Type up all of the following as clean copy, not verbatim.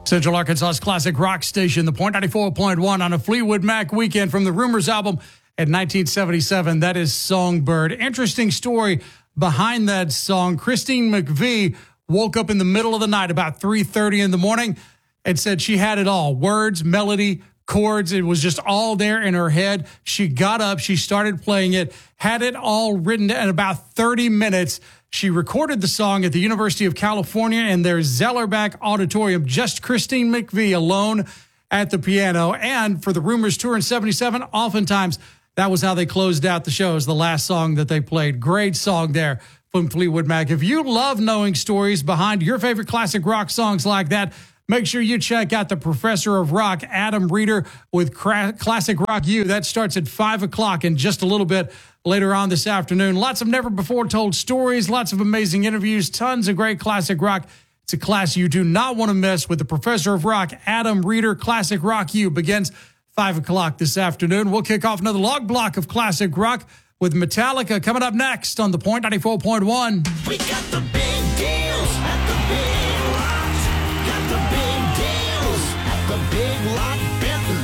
Central Arkansas's classic rock station, The Point 94.1 on a Fleetwood Mac weekend from the Rumors album in 1977. That is Songbird. Interesting story behind that song. Christine McVie woke up in the middle of the night about 3:30 in the morning and said she had it all. Words, melody, chords. It was just all there in her head. She got up. She started playing it, had it all written in about 30 minutes. She recorded the song at the University of California in their Zellerbach Auditorium, just Christine McVie alone at the piano. And for the Rumors tour in 77, oftentimes that was how they closed out the shows, the last song that they played. Great song there from Fleetwood Mac. If you love knowing stories behind your favorite classic rock songs like that, make sure you check out the Professor of Rock, Adam Reeder, with Classic Rock U. That starts at 5 o'clock in just a little bit later on this afternoon. Lots of never-before-told stories, lots of amazing interviews, tons of great classic rock. It's a class you do not want to miss with the Professor of Rock, Adam Reeder. Classic Rock U begins 5 o'clock this afternoon. We'll kick off another log block of classic rock with Metallica coming up next on The Point 94.1. We got the big deals at the Big Lot. Got the big deals at the Big Lot Benton.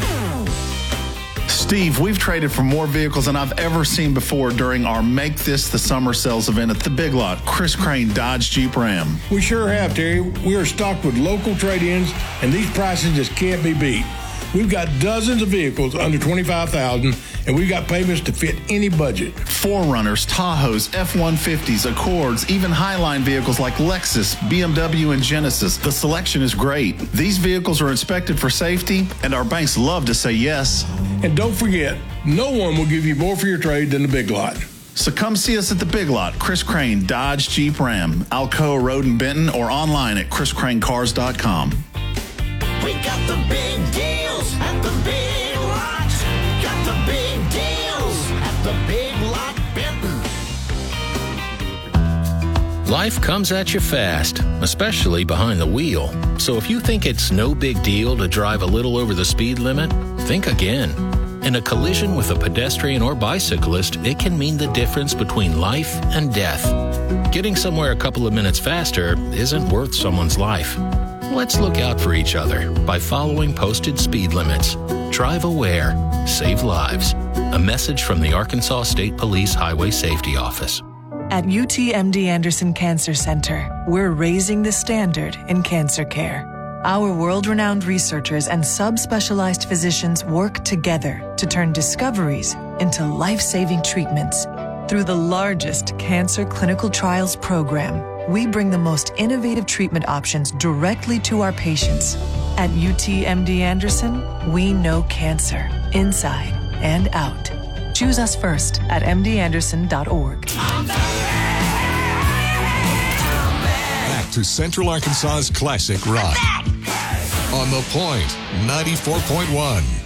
Steve, we've traded for more vehicles than I've ever seen before during our Make This the Summer Sales event at the Big Lot, Chris Crane Dodge Jeep Ram. We sure have, Terry. We are stocked with local trade-ins, and these prices just can't be beat. We've got dozens of vehicles under $25,000, and we've got payments to fit any budget. 4Runners, Tahoes, F-150s, Accords, even Highline vehicles like Lexus, BMW, and Genesis. The selection is great. These vehicles are inspected for safety, and our banks love to say yes. And don't forget, no one will give you more for your trade than the Big Lot. So come see us at the Big Lot, Chris Crane Dodge Jeep Ram, Alcoa Road in Benton, or online at chriscranecars.com. We got the big deals at the Big Lot. Got the big deals at the Big Lot Benton. Life comes at you fast, especially behind the wheel. So if you think it's no big deal to drive a little over the speed limit, think again. In a collision with a pedestrian or bicyclist, it can mean the difference between life and death. Getting somewhere a couple of minutes faster isn't worth someone's life. Let's look out for each other by following posted speed limits. Drive aware, save lives. A message from the Arkansas State Police Highway Safety Office. At UTMD Anderson Cancer Center, we're raising the standard in cancer care. Our world-renowned researchers and subspecialized physicians work together to turn discoveries into life-saving treatments. Through the largest cancer clinical trials program, we bring the most innovative treatment options directly to our patients. At UTMD Anderson, we know cancer, inside and out. Choose us first at mdanderson.org. Back to Central Arkansas's classic rock. On The Point 94.1.